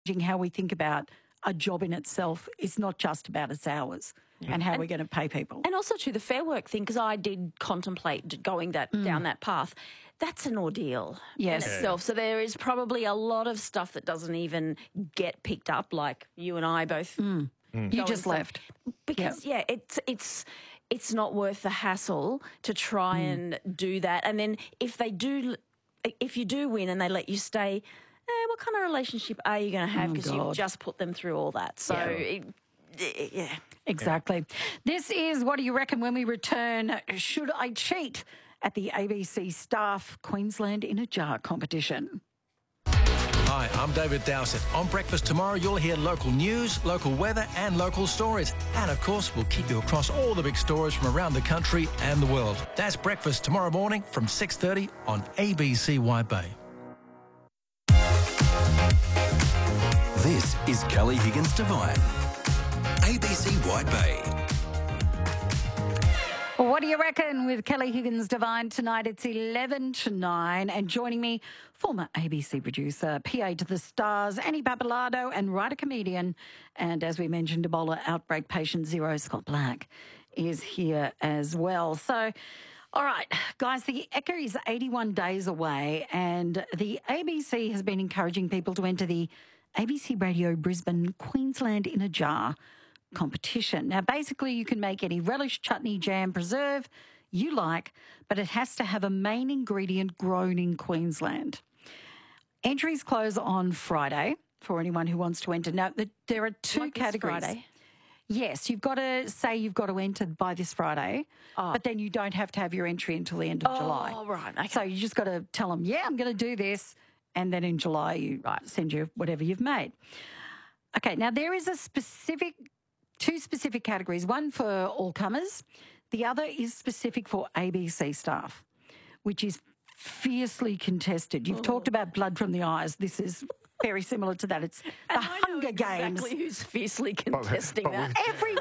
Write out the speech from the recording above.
how we think about a job in itself is not just about its hours and how we're going to pay people. And also, too, the Fair Work thing, because I did contemplate going down that path. That's an ordeal in itself. So there is probably a lot of stuff that doesn't even get picked up, like you and I both. You just left. Because, it's not worth the hassle to try and do that. And then if you do win and they let you stay, what kind of relationship are you going to have? Because you've just put them through all that. So, Exactly. This is What Do You Reckon when we return? Should I cheat at the ABC Staff Queensland in a Jar competition? Hi, I'm David Dowsett. On Breakfast tomorrow, you'll hear local news, local weather and local stories. And, of course, we'll keep you across all the big stories from around the country and the world. That's Breakfast tomorrow morning from 6:30 on ABC White Bay. This is Kelly Higgins Devine, ABC White Bay. What do you reckon with Kelly Higgins Devine tonight? It's 11 to 9 and joining me, former ABC producer, PA to the Stars, Annie Pappalardo and writer-comedian and, as we mentioned, Ebola outbreak patient zero, Scott Black, is here as well. So, all right, guys, the Echo is 81 days away and the ABC has been encouraging people to enter the ABC Radio Brisbane Queensland in a Jar competition. Now, basically, you can make any relish, chutney, jam, preserve you like, but it has to have a main ingredient grown in Queensland. Entries close on Friday for anyone who wants to enter. Now, there are two categories. Friday? Yes, you've got to say you've got to enter by this Friday, but then you don't have to have your entry until the end of July. Oh, right. Okay. So you just got to tell them, I'm going to do this, and then in July you send you whatever you've made. Okay, now there is two specific categories, one for all comers, the other is specific for ABC staff, which is fiercely contested. You've talked about blood from the eyes. This is very similar to that. It's the Hunger Games. Exactly who's fiercely contesting that.